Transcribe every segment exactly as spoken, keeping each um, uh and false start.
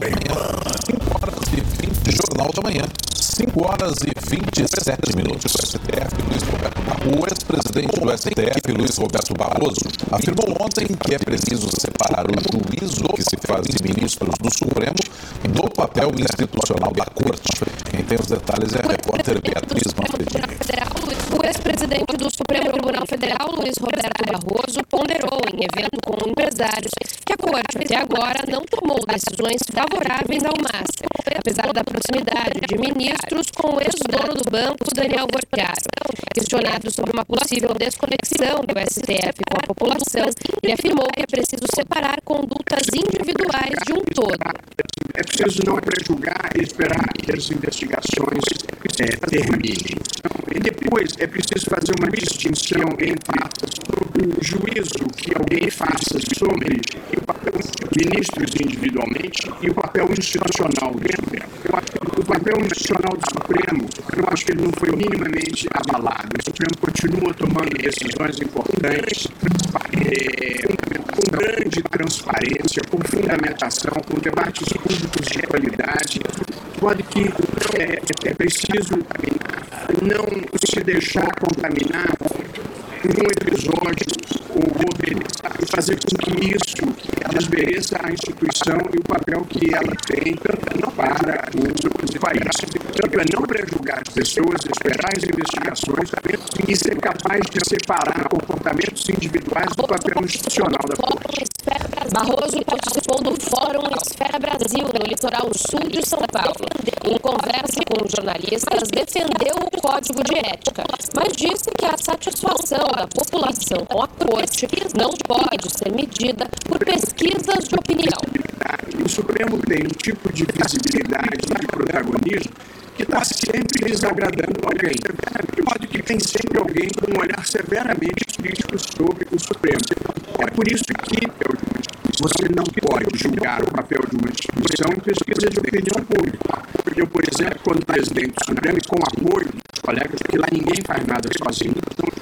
cinco horas e vinte, Jornal da Manhã. cinco horas e vinte e sete minutos. O S T F, Luiz Roberto Barroso, o ex-presidente do S T F, Luiz Roberto Barroso, afirmou ontem que é preciso separar o juízo que se faz de ministros do Supremo do papel institucional da Corte. Quem tem os detalhes é a repórter Beatriz Manfredini. O ex-presidente do Supremo Tribunal Federal, Luiz Roberto Barroso, ponderou em evento com empresários que a Corte até agora não tomou decisões favoráveis ao Master, apesar da proximidade de ministros com o ex-dono do banco, Daniel Vorcaro. Questionado sobre uma possível desconexão do S T F com a população, ele afirmou que é preciso separar condutas individuais de um todo. É preciso não prejulgar e esperar que as investigações é, terminem. E depois é preciso fazer uma distinção entre o juízo que alguém faça sobre o papel ministros individualmente e o papel institucional do Supremo. Eu acho que o papel institucional do Supremo, eu acho que ele não foi minimamente abalado. O Supremo continua tomando decisões importantes, é, com grande transparência, com fundamentação, com debates públicos de qualidade. Pode que é, é preciso não se deixar contaminar por um episódio ou outro e fazer com que isso desmereça a instituição e o papel que ela tem para o país. Tanto é não prejulgar as pessoas, esperar as investigações e ser capaz de separar comportamentos individuais do papel institucional da Corte. Barroso participou do Fórum Esfera Brasil, no litoral sul de São Paulo. Em conversa com jornalistas, defendeu o Código de Ética, mas disse que a satisfação da população com a Corte não pode ser medida por pesquisas de opinião. O Supremo tem um tipo de visibilidade, de protagonismo, que está sempre desagradando alguém. De modo que tem sempre alguém com um olhar severamente crítico sobre o Supremo. É por isso que você não pode julgar o papel de uma instituição em pesquisa de opinião pública. Eu, por exemplo, quando presidente do Supremo, e com apoio dos colegas, porque lá ninguém faz nada sozinho,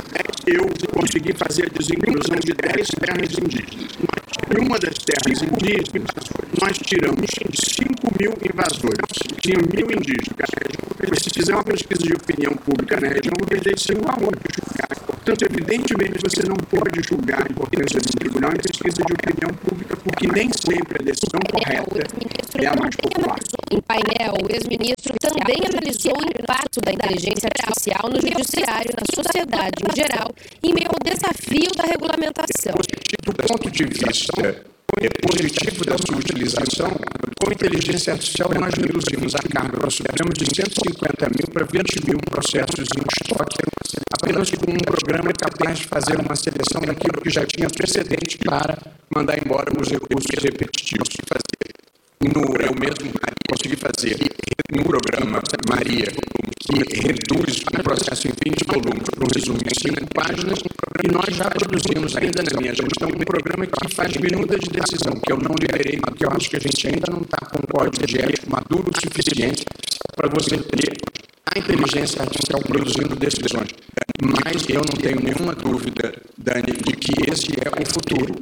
eu consegui fazer a desinclusão de dez terras indígenas. Em uma das terras indígenas, nós tiramos cinco mil invasores. Tinham mil indígenas. Se fizer uma pesquisa de opinião pública na região, eu vejo cinco a um. Portanto, evidentemente, você não pode julgar a importância do tribunal em pesquisa de opinião pública, porque nem sempre a decisão correta é a mais popular. Em painel, o ex-ministro também analisou o impacto da inteligência artificial no judiciário, na sociedade em geral, em meio ao desafio da regulamentação. Do ponto de vista é positivo da sua utilização, com inteligência artificial nós reduzimos a carga do Supremo de cento e cinquenta mil para vinte mil processos em estoque, apenas com um programa capaz de fazer uma seleção daquilo que já tinha precedente para mandar embora os recursos repetitivos que fazia. No, eu mesmo consegui fazer um programa, Maria, que reduz o processo em vinte volumes para um resumo em cinco páginas, e nós já produzimos ainda na minha gestão um programa que faz minuta de decisão, que eu não liberei, porque eu acho que a gente ainda não está com um código de ética maduro o suficiente para você ter a inteligência artificial produzindo decisões. Mas eu não tenho nenhuma dúvida, Dani, de que esse é o futuro.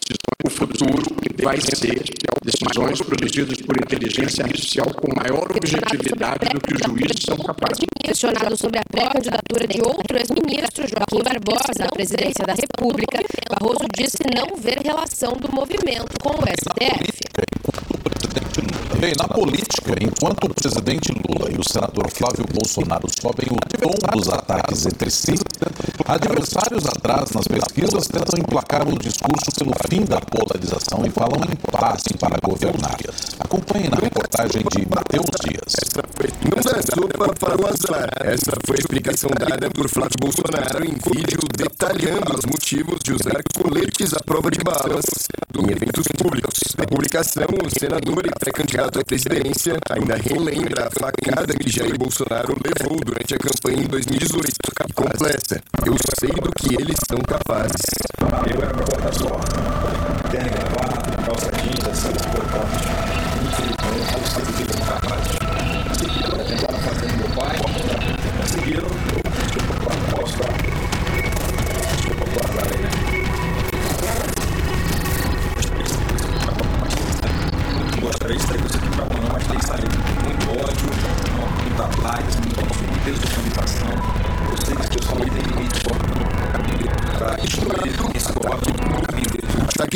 O futuro vai ser decisões produzidas por inteligência artificial com maior objetividade do que os juízes são capazes. Questionado sobre a pré-candidatura de outro ex-ministro, Joaquim Barbosa, à presidência da República, Barroso disse não ver relação do movimento com o S T F. E na política, enquanto o presidente Lula e o senador Flávio Bolsonaro sobem o tom dos ataques entre si, adversários atrás nas pesquisas tentam emplacar o discurso pelo fim da polarização e falam em passe para governar. Acompanhe na reportagem de Matheus Dias. Essa foi não dá sopa para o azar. Essa foi a explicação dada por Flávio Bolsonaro em vídeo detalhando os motivos de usar coletes à prova de balas em eventos públicos. Na publicação, o senador e pré-candidato à presidência ainda relembra a facada que Jair Bolsonaro levou durante a campanha em dois mil e dezoito e completa: eu sei do que eles são capazes. Eu era para botar só terno e gravata, calça jeans, assim, importante. Infelizmente, eu sempre fico capaz. Seguiram, tentaram fazer com meu pai, conseguiram. Eu posso dar. Desculpa, posso dar aí, né? Mostra isso, aí você tem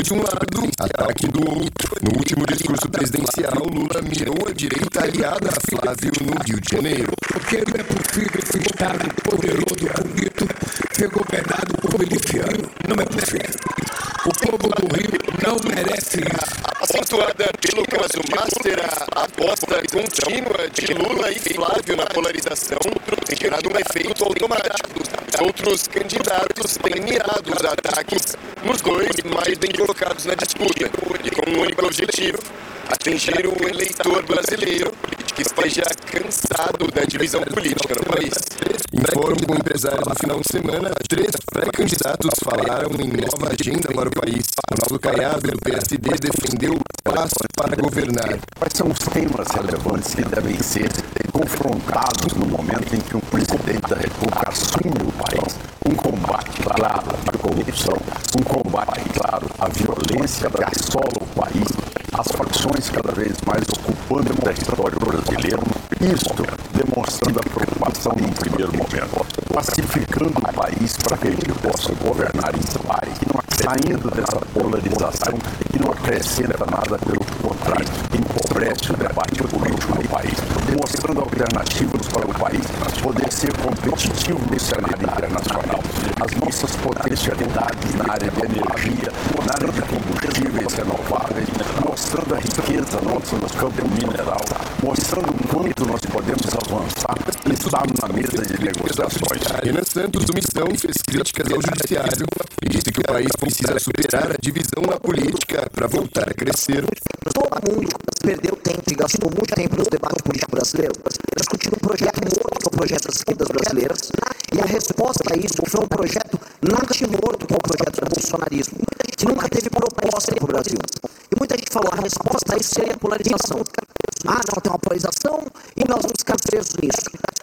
de um lado, ataque do outro. No último discurso presidencial, Lula mirou a direita aliada a Flávio no Rio de Janeiro. Porque não é possível esse Estado poderoso, bonito, ser governado por miliciano. Não é possível. O povo do Rio não merece isso. Acentuada pelo caso Master, a aposta contínua de Lula e Flávio na polarização tem gerado um efeito automático. Outros candidatos têm mirado os ataques nos dois mais bem colocados na disputa, e com um único objetivo: atingir o eleitor brasileiro que esteja cansado da divisão política no país. Em fórum com empresários no final de semana, três pré-candidatos falaram em nova agenda para o país. Ronaldo Caiado, do P S D, defendeu passo para governar. Quais são os temas relevantes que devem ser confrontados no momento em que um presidente da República assume o país? Um combate claro à corrupção, um combate claro à violência que assola o país, as facções cada vez mais ocupando o território brasileiro, isto demonstrando a preocupação num primeiro momento, pacificando o país para que ele possa governar em paz, saindo dessa polarização que não acrescenta nada, pelo contrário, empobrece o debate político no país, demonstrando alternativas para o país poder ser competitivo no cenário internacional. As nossas potencialidades na área de energia, na área de combustíveis renováveis, mostrando a riqueza nossa no campo mineral, mostrando o quanto nós podemos avançar e estar na mesa de negociações. Renan Santos, do Missão, fez críticas ao judiciário e disse que o país precisa superar a divisão na política para voltar a crescer. Todo mundo perdeu tempo e gastou muito tempo nos debates políticos brasileiros discutindo um projeto morto, que é o projeto das esquerdas brasileiras, e a resposta a isso foi um projeto natimorto, que é o projeto do bolsonarismo, que nunca teve proposta para o Brasil. E muita gente falou, a resposta a isso seria a polarização. Ah, não, tem uma polarização e nós vamos ficar presos nisso.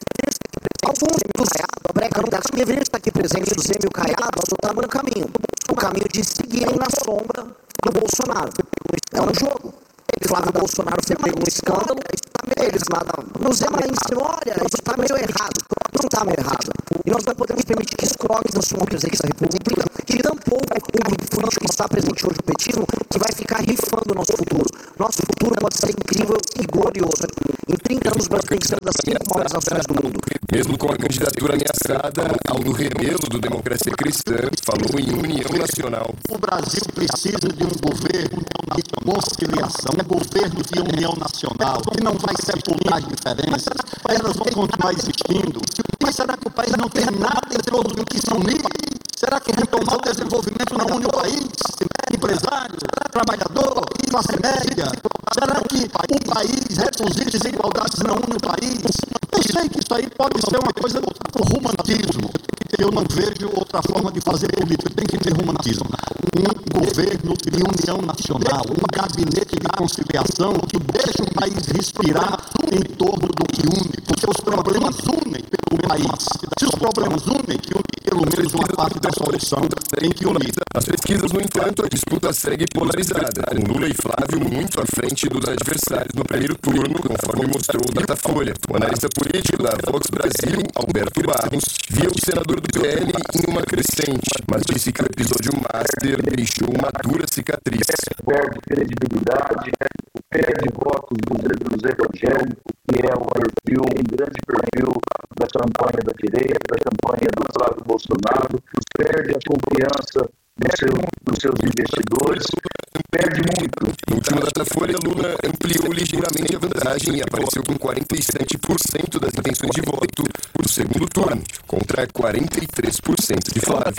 Alguns dos pré-candidatos que deveriam estar aqui presentes, o Zé e o Caiado, adotaram um caminho. O caminho de seguirem na sombra do Bolsonaro. É um jogo. Flávio Bolsonaro foi pego um escândalo, eles nada. No Zé Marinho disse, olha, isso está meio errado. Não está meio errado. E nós não podemos permitir que escroques assumam a presidência da República, que tampouco o grupo político que está presente hoje, o petismo, que vai ficar rifando o nosso futuro. Nosso futuro pode ser incrível e glorioso. Em trinta anos, o Brasil tem que ser das cinco maiores nações do mundo. Mesmo com a candidatura ameaçada, Aldo Rebelo, do Democracia Cristã, falou em união nacional. O Brasil precisa de um governo de conciliação, um governo de união nacional, que não vai sepultar as diferenças, elas vão continuar existindo. Mas será que o país não tem nada em torno do que se unir? Será que retomar o desenvolvimento não une o país? Empresário, trabalhador, classe média? Será que o país reduzir desigualdades não une o país? Eu sei que isso aí pode ser uma coisa do romantismo. Eu não vejo outra forma de fazer política. Tem que ter romantismo. Um governo de união nacional, um gabinete de conciliação que deixa o país respirar em torno do que une, porque os problemas unem o país. Se os problemas unem, que une pelo menos uma parte da solução tem que unir. As pesquisas, no entanto, a disputa segue polarizada, com Lula e Flávio muito à frente dos adversários no primeiro turno, conforme mostrou o Datafolha. O analista político da Vox Brasil, Alberto Barros, via o senador do P L em uma crescente, mas disse que o episódio Master deixou uma dura cicatriz. Perde credibilidade, perde votos dos evangélicos, que é o perfil, um grande perfil da campanha da direita, da campanha do Flávio Bolsonaro, perde a confiança dos seu, do seus investidores, perde muito. No último Datafolha, Lula ampliou ligeiramente a vantagem e apareceu com quarenta e sete por cento das intenções de voto no segundo turno, contra quarenta e três por cento de Flávio.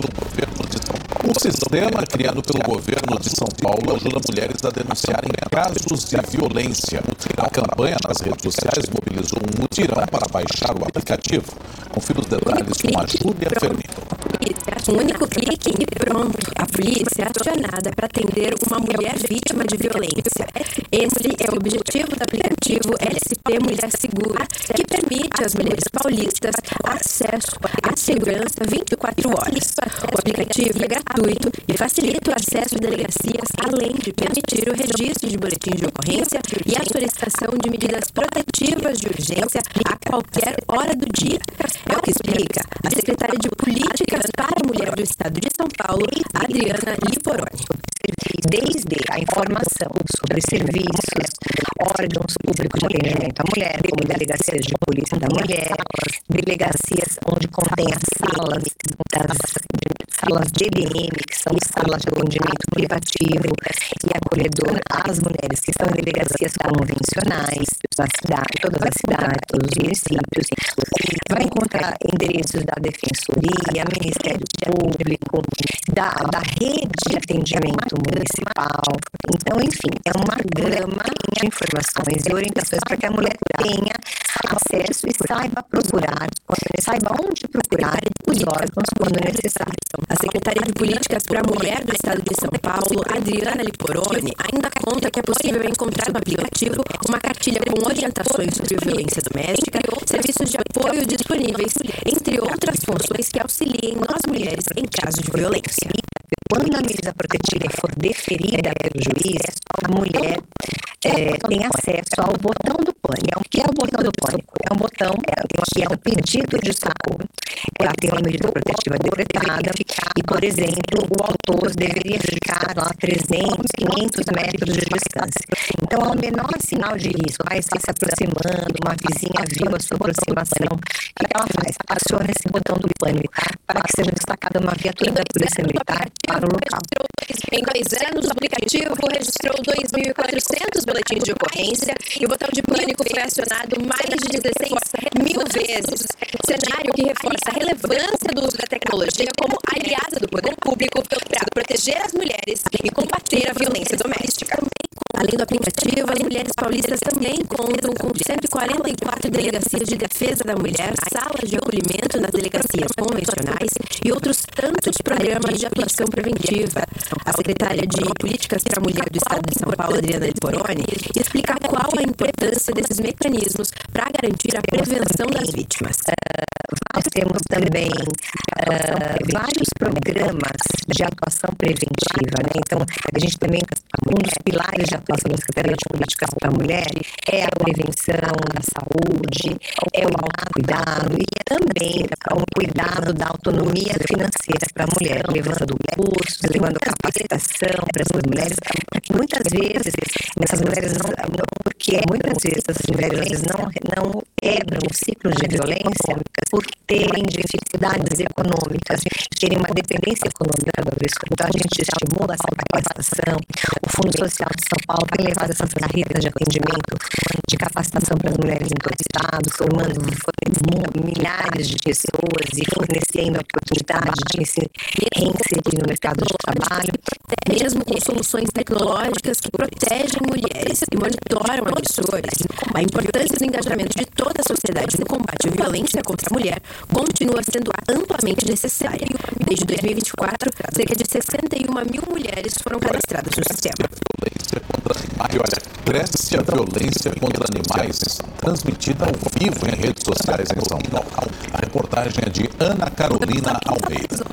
O sistema criado pelo governo de São Paulo ajuda mulheres a denunciarem casos de violência. A campanha nas redes sociais mobilizou um mutirão para baixar o aplicativo. Confira os detalhes com a Júlia Fermento. Um único clique e pronto. A polícia é acionada para atender uma mulher vítima de violência. Esse é o objetivo do aplicativo S P Mulher Segura, que permite às mulheres paulistas acesso à segurança vinte e quatro horas. O aplicativo é gratuito e facilita o acesso a delegacias, além de permitir o registro de boletins de ocorrência e a solicitação de medidas protetivas de urgência a qualquer hora do dia. É o que explica a secretária de Políticas para a mulher do estado de São Paulo, Adriana Liporoni. Desde a informação sobre serviços, órgãos públicos de atendimento à mulher, como delegacias de polícia da mulher, delegacias onde contém as salas, das, salas D D M, que são salas de atendimento privativo e acolhedor às mulheres que estão em delegacias convencionais da cidade, todas as cidades, todos os municípios. Vai encontrar endereços da Defensoria, Ministério Público, da, da rede de atendimento municipal. Então, enfim, é uma gama de informações e orientações para que a mulher tenha acesso e saiba procurar, saiba onde procurar os órgãos quando necessário. A secretária de Políticas para a Mulher do Estado de São Paulo, Adriana Liporoni, ainda conta que é possível encontrar no aplicativo uma cartilha com orientações sobre violência doméstica, serviços de apoio disponíveis, entre outras funções que auxiliem nós mulheres em caso de violência. Quando a medida protetiva for deferida pelo juiz, a mulher é, tem acesso ao botão do pânico. O que é o botão do pânico? É um botão que é um pedido de socorro. Ela tem uma medida protetiva decretada e, por exemplo, o autor deveria ficar a trezentos, quinhentos metros de distância. Então, ao menor sinal de risco, vai se aproximando, uma vizinha viu a sua aproximação, o que ela faz? Aciona esse botão do pânico para que seja destacada uma viatura da Polícia Militar para o local. Em dois anos, o aplicativo registrou dois mil e quatrocentos boletins de ocorrência e o botão de pânico foi acionado mais de dezesseis mil vezes. Cenário que reforça a relevância do uso da tecnologia como aliada do poder público para proteger as mulheres e combater a violência doméstica. Além do aplicativo, as mulheres paulistas também contam com cento e quarenta e quatro delegacias de defesa da mulher, salas de acolhimento nas delegacias convencionais e outros tantos programas de atuação preventiva. A secretária de Políticas para a Mulher do Estado de São Paulo, Adriana Liporoni, explica qual a importância desses mecanismos para garantir a prevenção das vítimas. Nós temos também uh, vários programas de atuação preventiva, né? Então, a gente também, um dos pilares de atuação da Secretaria de Políticas para a Mulher é a prevenção da saúde, é o autocuidado e é também o cuidado da autonomia financeira para a mulher, levando cursos, levando capacitação para essas mulheres, porque muitas vezes essas mulheres não, porque muitas vezes essas mulheres não, não quebram o ciclo de violência por terem dificuldades econômicas, terem uma dependência econômica do risco. Então, a gente estimula essa capacitação. O Fundo Social de São Paulo tem levado essas carreiras de atendimento, de capacitação para as mulheres em todo o estado, formando milhares de pessoas e fornecendo a oportunidade de se reinserir no mercado de trabalho. Mesmo com soluções tecnológicas que protegem mulheres e monitoram agressores, a importância do engajamento de toda a sociedade no combate à violência contra a mulher continua sendo amplamente necessária. Desde dois mil e vinte e quatro, cerca de sessenta e uma mil mulheres foram cadastradas no sistema. E olha, cresce a violência contra animais, transmitida ao vivo em redes sociais em São Paulo. A reportagem é de Ana Carolina Almeida.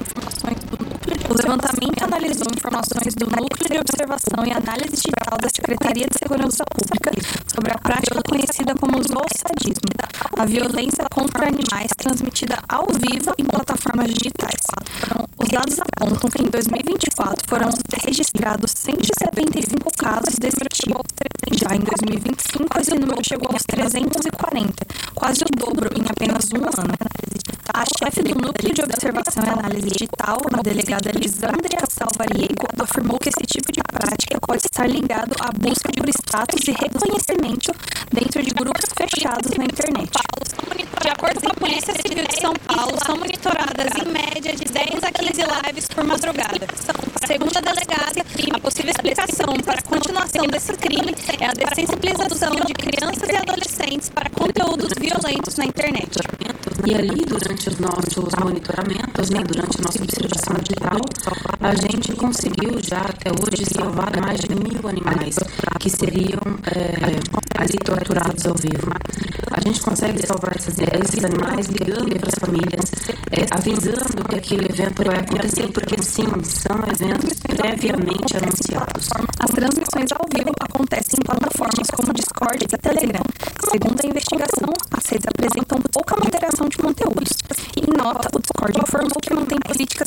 O levantamento analisou informações do Núcleo de Observação e Análise Digital da Secretaria de Segurança Pública sobre a prática conhecida como zoosadismo, a violência contra animais transmitida ao vivo em plataformas digitais. Os dados apontam que em dois mil e vinte e quatro foram registrados cento e setenta e cinco casos desse tipo. Já em dois mil e vinte e cinco, esse número chegou aos trezentos e quarenta, quase o dobro em apenas um ano. A chefe do Núcleo de Observação e Análise Digital, a delegada Lisandria Salvariego, afirmou que esse tipo de prática pode estar ligado à busca por status e reconhecimento dentro de grupos fechados na internet. De acordo com a Polícia Civil de São Paulo, são monitoradas em média de dez a quinze lives por madrugada. Segundo a delegada, a possível explicação para a continuação desse crime é a dessensibilização de crianças e adolescentes para conteúdos violentos na internet. E ali, durante os nossos monitoramentos, né, durante a nossa observação digital, a gente conseguiu já até hoje salvar mais de mil animais que seriam é, ali torturados ao vivo. A gente consegue salvar esses, esses animais ligando para as famílias, é, avisando que aquele evento vai acontecer, porque sim, são eventos previamente anunciados. As transmissões ao vivo acontecem em plataformas como Discord e Telegram. Segundo a investigação, as redes apresentam pouca moderação de conteúdos. Em nota, o Discord informou que mantém políticas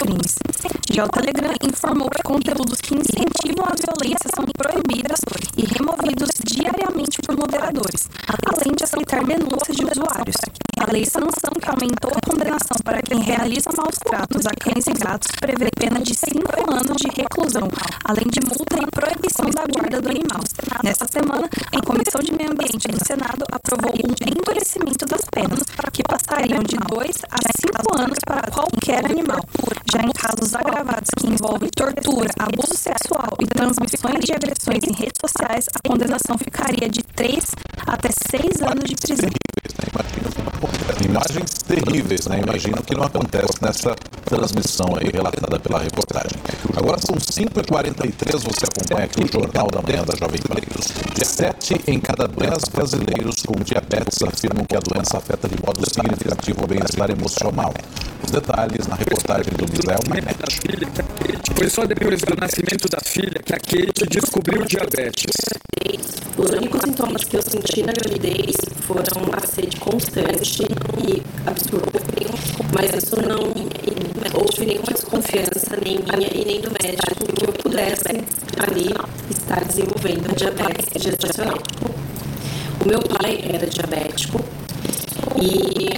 crimes. Já o Telegram informou que conteúdos que incentivam a violência são proibidos e removidos diariamente por moderadores, além de aceitar denúncias de usuários. A lei sanção, que aumentou a condenação para quem realiza maus tratos a cães e gatos, prevê pena de cinco anos de reclusão, além de multa e proibição da guarda do animal. Nesta semana, a Comissão de Meio Ambiente do Senado aprovou um endurecimento das penas, que passariam de dois a cinco anos para qualquer animal. Já em casos agravados que envolvem tortura, abuso sexual e transmissões de agressões em redes sociais, a condenação ficaria de três até seis anos de prisão. Imagens terríveis, né? Imagino que não acontece nessa transmissão aí relatada pela reportagem. Agora são cinco e quarenta e três, você acompanha aqui o Jornal da Manhã da Jovem Pan. Sete em cada dez brasileiros com diabetes afirmam que a doença afeta de modo significativo o bem-estar emocional. Os detalhes na reportagem do Misael Mainete. Foi só depois do nascimento da filha que a Kate descobriu diabetes. Os únicos sintomas que eu senti na gravidez foram a sede constante e absurda. Mas isso não houve nenhuma desconfiança, nem minha e nem do médico, que eu pudesse ali estar desenvolvendo diabetes gestacional. O meu pai era diabético e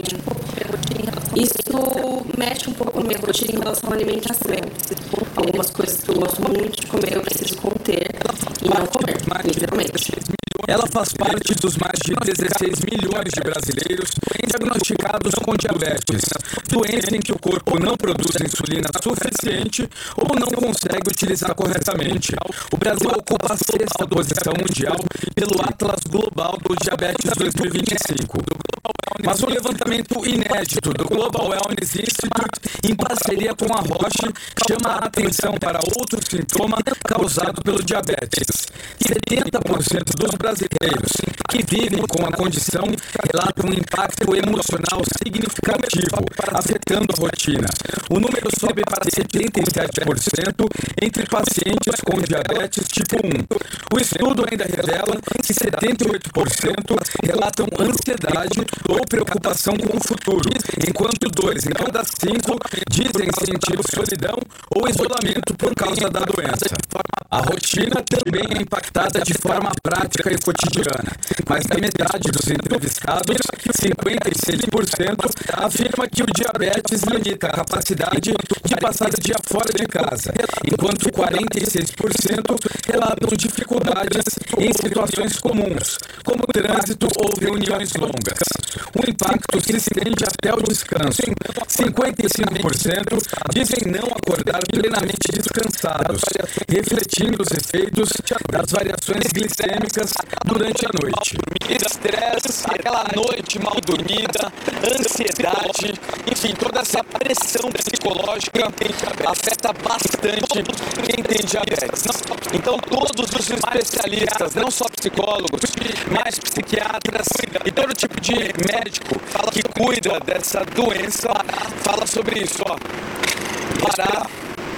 isso mexe um pouco com a minha rotina em relação à alimentação. Algumas coisas que eu gosto muito de comer eu preciso conter e não comer, literalmente. Ela faz parte dos mais de dezesseis milhões de brasileiros diagnosticados com diabetes, doença em que o corpo não produz insulina suficiente ou não consegue utilizar corretamente. O Brasil ocupa a sexta posição mundial pelo Atlas Global do Diabetes dois mil e vinte e cinco. Mas o levantamento inédito do Global Wellness Institute, em parceria com a Roche, chama a atenção para outro sintoma causado pelo diabetes. setenta por cento dos brasileiros que vivem com a condição relatam um impacto emocional significativo, afetando a rotina. O número sobe para setenta e sete por cento entre pacientes com diabetes tipo um. O estudo ainda revela que setenta e oito por cento relatam ansiedade ou preocupação com o futuro, enquanto dois em cada cinco dizem sentir solidão ou isolamento por causa da doença. A rotina também é impactada de forma prática e cotidiana, mas da metade dos entrevistados, cinquenta e seis por cento afirma que o diabetes limita a capacidade de passar o dia fora de casa, enquanto quarenta e seis por cento relatam dificuldades em situações comuns, como trânsito ou reuniões longas. O impacto se estende até o descanso. cinquenta e cinco por cento dizem não acordar plenamente descansados, refletindo os efeitos das variações glicêmicas durante a noite. Estresse, aquela noite mal dormida, ansiedade, enfim, toda essa pressão psicológica afeta bastante quem tem diabetes. Então, todos os especialistas, não só psicólogos, mas psiquiatras e todo tipo de médico que cuida dessa doença, fala sobre isso, ó. Parar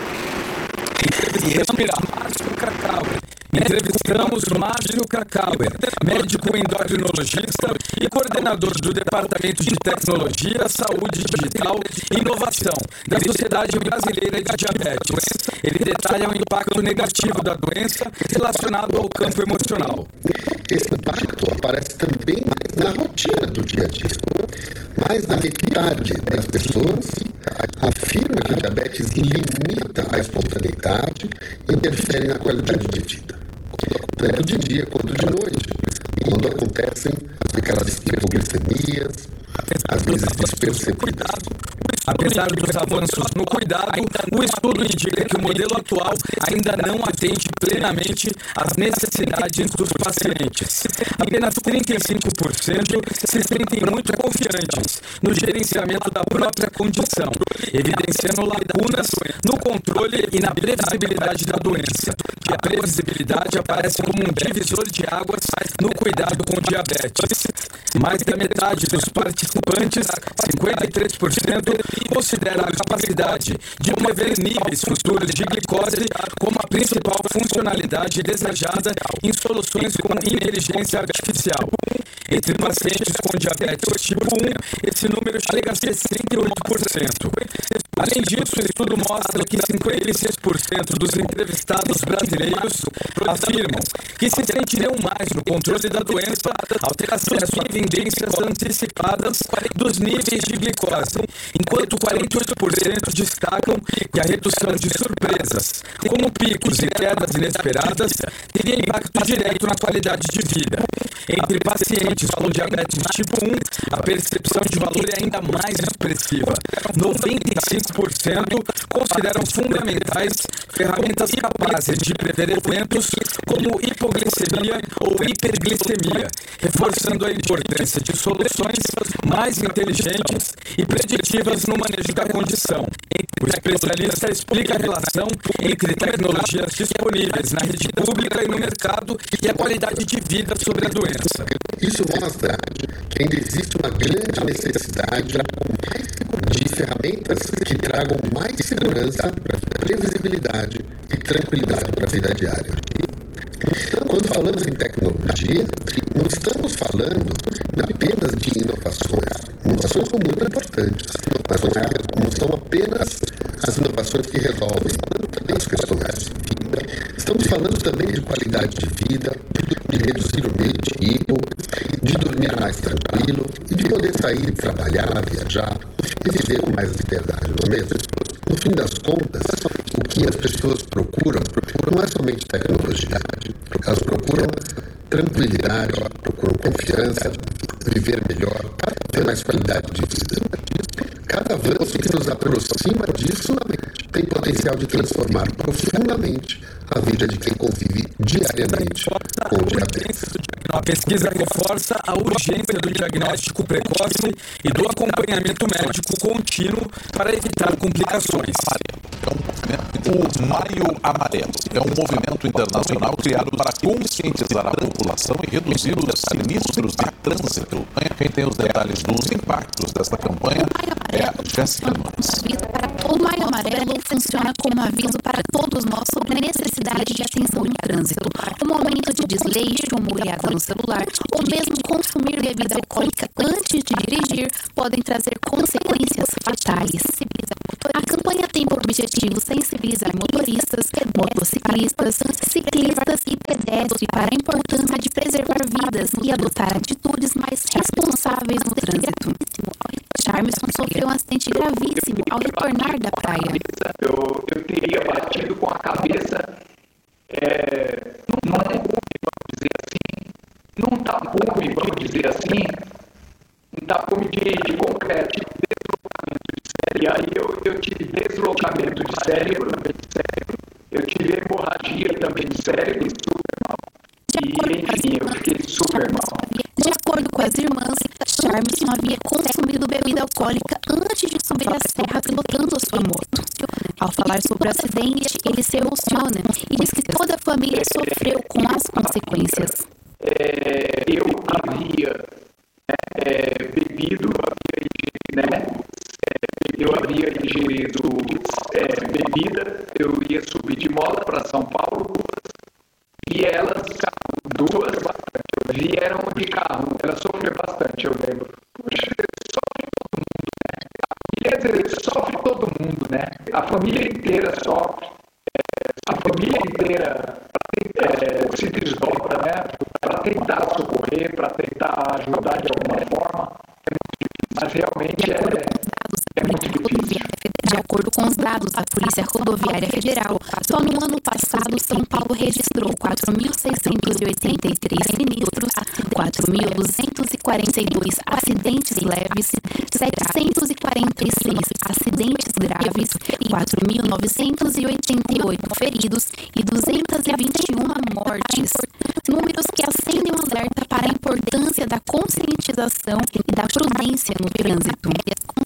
e respirar. Entrevistamos Márcio Krakauer, médico endocrinologista e coordenador do Departamento de Tecnologia, Saúde Digital e Inovação da Sociedade Brasileira de Diabetes. Ele detalha o impacto negativo da doença relacionado ao campo emocional. Esse impacto aparece também na rotina do dia a dia. Mais da metade das pessoas afirma que o diabetes limita a espontaneidade e interfere na qualidade de vida. Tanto de dia quanto de noite, quando acontecem aquelas hipoglicemias, às vezes despercebidas. Apesar dos avanços no cuidado, o estudo indica que o modelo atual ainda não atende plenamente às necessidades dos pacientes. Apenas trinta e cinco por cento se sentem muito confiantes no gerenciamento da própria condição, evidenciando lacunas no controle e na previsibilidade da doença. A previsibilidade aparece como um divisor de águas no cuidado com diabetes. Mais da metade dos participantes, cinquenta e três por cento, considera a capacidade de prever níveis futuros de glicose como a principal funcionalidade desejada em soluções com inteligência artificial. Entre pacientes com diabetes tipo um, esse número chega a sessenta e oito por cento. Além disso, o estudo mostra que cinquenta e seis por cento dos entrevistados brasileiros afirmam que se sentiriam mais no controle da doença ao ter acesso a evidências antecipadas dos níveis de glicose, enquanto quarenta e oito por cento destacam que a redução de surpresas, como picos e quedas inesperadas, teria impacto direto na qualidade de vida. Entre pacientes com diabetes tipo um, a percepção de valor é ainda mais expressiva. noventa e cinco por cento consideram fundamentais ferramentas capazes de prever eventos como hipoglicemia ou hiperglicemia, reforçando a importância de soluções mais inteligentes e preditivas no manejo da condição. O especialista explica a relação entre tecnologias disponíveis na rede pública e no mercado e a qualidade de vida sobre a doença. Isso mostra que ainda existe uma grande necessidade de ferramentas que tragam mais segurança, previsibilidade e tranquilidade para a vida diária. Quando falamos em tecnologia, não estamos falando apenas de inovações. Inovações são muito importantes, mas não, é, não são apenas as inovações que resolvem as questões. Estamos falando também de qualidade de vida, de reduzir o medo de hipo, de dormir mais tranquilo e de poder sair, trabalhar, viajar e viver com mais liberdade, não é mesmo? No fim das contas, o que as pessoas procuram, procuram não é somente tecnologia, elas procuram tranquilidade, procuram confiança, viver melhor, ter mais qualidade de vida. Cada avanço que nos aproxima disso tem potencial de transformar profundamente a vida de quem convive diariamente com o diabetes. A pesquisa reforça a urgência do diagnóstico precoce e do acompanhamento médico contínuo para evitar complicações. O Maio Amarelo é um movimento internacional criado para conscientizar a população e reduzir os sinistros de trânsito. Quem tem os detalhes dos impactos desta campanha é a Jéssica Nunes. O Maio Amarelo funciona como aviso para todos nós sobre a necessidade de atenção no trânsito. O momento de desleixo, uma olhada no celular ou mesmo consumir bebida alcoólica antes de dirigir podem trazer consequências fatais. A campanha tem por objetivo sensibilizar motoristas, motociclistas, ciclistas e pedestres para a importância de preservar vidas e adotar atitudes mais responsáveis no trânsito. Charmeson sofreu um acidente gravíssimo ao retornar da praia. Eu, eu teria batido com a cabeça é, num tapume, vamos dizer assim, num tapume, vamos dizer assim, um tapume de, de concreto, deslocamento de cérebro. E aí eu, eu tive deslocamento de cérebro, eu tive hemorragia também de cérebro, super mal. E enfim, eu fiquei super mal. De acordo com as irmãs, Charmeson havia consumido bebida alcoólica antes de subir a serra pilotando a sua moto. Ao falar sobre o acidente, ele se emociona e diz que toda a família sofreu com as consequências. É, eu havia é, bebido, havia ingerido, né? É, eu havia ingerido é, bebida, eu ia subir de moto para São Paulo e elas, duas, vieram de carro. Elas sofreram bastante, eu lembro. Puxa, sofre todo mundo, né? A família sofre todo mundo, né? A família inteira sofre. É, a família inteira é, se desdobra, né? Para tentar socorrer, para tentar ajudar de alguma forma. É muito difícil, mas realmente é, é muito difícil. De acordo com os dados da Polícia Rodoviária Federal, só no ano passado, São Paulo registrou quatro mil seiscentos e oitenta e três sinistros, quatro mil duzentos e quarenta e dois acidentes leves, setecentos e quarenta e seis acidentes graves, quatro mil novecentos e oitenta e oito feridos e duzentas e vinte e uma mortes. Números que acendem um alerta para a importância da conscientização e da prudência no trânsito.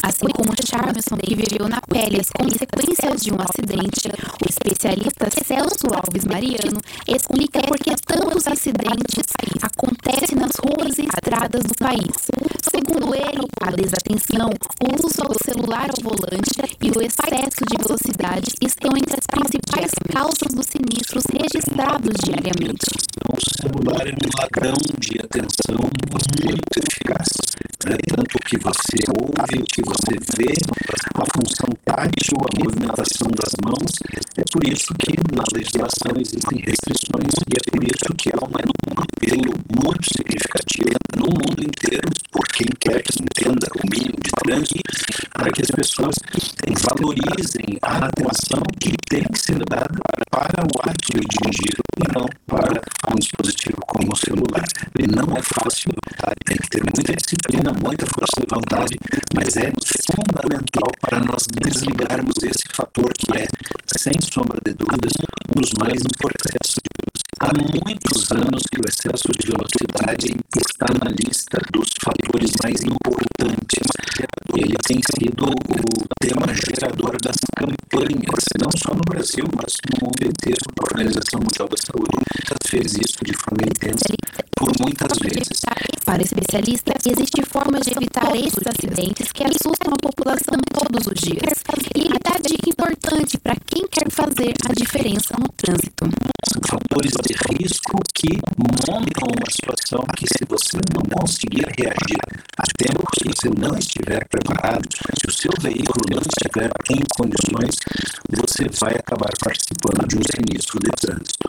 Assim como Charmeson, que viveu na pele as consequências de um acidente, o especialista Celso Alves Mariano explica por que tantos acidentes acontecem nas ruas e estradas do país. Segundo ele, a desatenção, o uso do celular ao volante e o excesso de velocidade estão entre as principais causas dos sinistros registrados diariamente. O celular é um ladrão de atenção muito eficaz. Né? Tanto o que você ouve, o que você vê, a função tátil, a movimentação das mãos. É por isso que na legislação existem restrições e é por isso que há um apelo muito significativo no mundo inteiro, por quem quer que entenda o mínimo de trânsito, para que as pessoas valorizem a atenção que tem que ser dada para o ato de dirigir e não para um dispositivo como o celular. Ele não é fácil, tem que ter muita disciplina, muita força de vontade, mas é fundamental para nós desligarmos esse fator que é, sem sombra de dúvidas, um dos mais importantes. Há muitos anos que o excesso de velocidade está na lista dos fatores mais importantes. Ele tem sido o tema gerador das campanhas, não só no Brasil, mas no mundo inteiro. A Organização Mundial da Saúde fez isso de forma intensa por muitas vezes. Para o especialista, existem formas de evitar esses acidentes que assustam a população todos os dias. E ele dá dica importante para quem quer fazer a diferença no trânsito. São fatores de risco que montam uma situação que, se você não conseguir reagir a tempo, se você não estiver preparado, se o seu veículo não estiver em condições, você vai acabar participando de um sinistro de trânsito.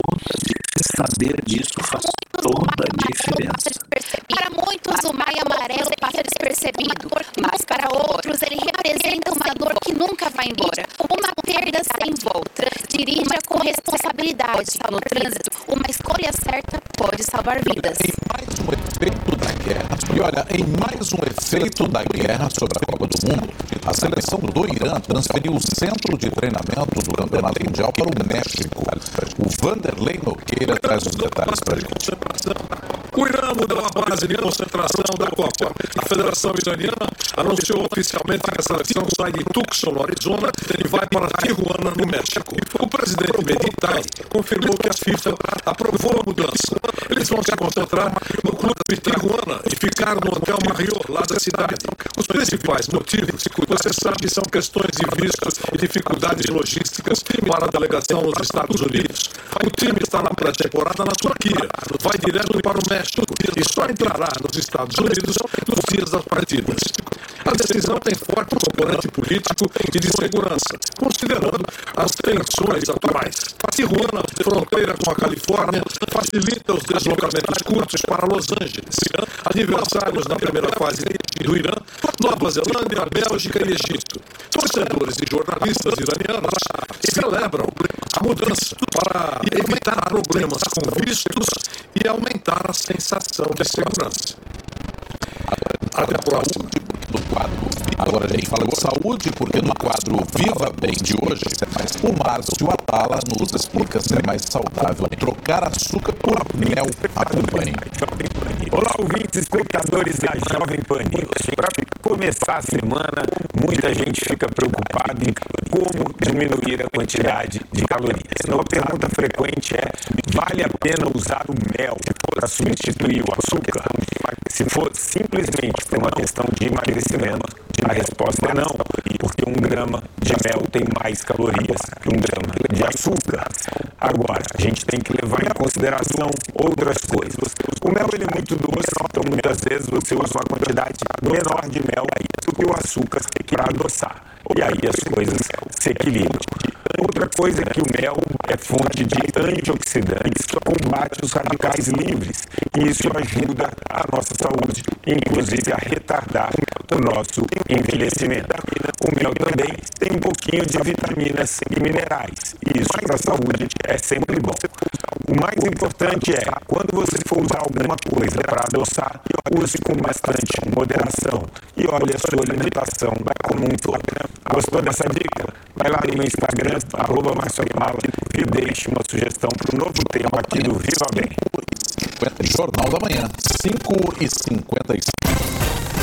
Saber disso faz toda a diferença. Para muitos, o maio amarelo passa despercebido, mas para outros ele representa uma dor que nunca vai embora, uma perda sem volta. Dirija com responsabilidade. No trânsito, uma escolha certa pode salvar vidas. Em mais um efeito da guerra, e olha, em mais um efeito da guerra sobre a Copa do Mundo, a seleção do Irã transferiu o centro de treinamento do Campeonato Mundial para o México. O Vanderlei Nogueira traz os detalhes para a gente. O Irã mudou a base de concentração da Copa. A Federação Iraniana anunciou oficialmente que a seleção sai de Tucson, no Arizona, e vai para Tijuana, no México. O presidente Meditai confirmou que a FIFA aprovou a mudança. Eles vão se concentrar no clube de Tijuana e ficar no Hotel Marriott, lá da cidade. Os principais motivos, você sabe, são questões de vistos e dificuldades logísticas para a delegação nos Estados Unidos. O time está na pré-temporada na Turquia, vai direto para o México e só entrará nos Estados Unidos nos dias das partidas. A decisão tem forte componente político e de segurança, considerando as tensões atuais. Tijuana, fronteira com a Califórnia, facilita os deslocamentos curtos para Los Angeles. Adversários na primeira fase do Irã, Nova Zelândia, Bélgica e Egito. Torcedores e jornalistas iranianos celebram a mudança para evitar problemas com vistos e aumentar a sensação de segurança. Até a próxima. Do quadro. Agora a gente fala de saúde, porque no quadro Viva Bem de hoje, o Márcio Atala nos explica se é mais saudável trocar açúcar por mel. Acompanhe. Olá, ouvintes e espectadores da Jovem Pan. Para começar a semana, muita gente fica preocupada em como diminuir a quantidade de calorias. Uma pergunta frequente é: vale a pena usar o mel para substituir o açúcar? Se for simplesmente por uma questão de emagrecimento, a resposta é não, porque um grama de mel tem mais calorias que um grama de açúcar. Agora, a gente tem que levar em consideração outras coisas. O mel ele é muito doce, então muitas vezes você usa uma quantidade menor de mel do que o açúcar para adoçar. E aí as coisas se equilibram. Outra coisa é que o mel é fonte de antioxidantes que combate os radicais livres. E isso ajuda a nossa saúde, inclusive a retardar o nosso envelhecimento. O mel também tem um pouquinho de vitaminas e minerais. E isso para a saúde é sempre bom. O mais importante é, quando você for usar alguma coisa para adoçar, use com bastante moderação e olhe a sua alimentação como um todo. Gostou dessa dica? Vai lá no meu Instagram, arroba Marcelo, e deixe uma sugestão para o novo tema aqui do Viva Bem. Jornal da Manhã, cinco e cinquenta e cinco.